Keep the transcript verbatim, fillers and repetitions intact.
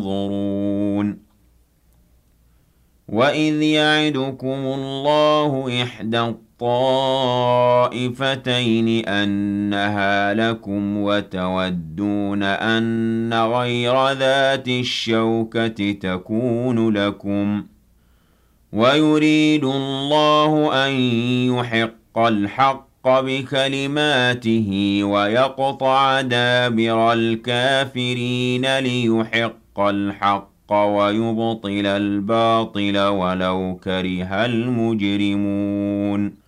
ينظرون وَإِذْ يَعِدُكُمُ اللَّهُ إِحْدَى الطَّائِفَتَيْنِ أَنَّهَا لَكُمْ وَتَوَدُّونَ أَنَّ غَيْرَ ذَاتِ الشَّوْكَةِ تَكُونُ لَكُمْ ۖ وَيُرِيدُ اللَّهُ أَن يُحِقَّ الْحَقَّ بِكَلِمَاتِهِ وَيَقْطَعَ دَابِرَ الْكَافِرِينَ لِيُحِقَّ الْحَقَّ وَيُبْطِلَ الْبَاطِلَ وَلَوْ كَرِهَ الْمُجْرِمُونَ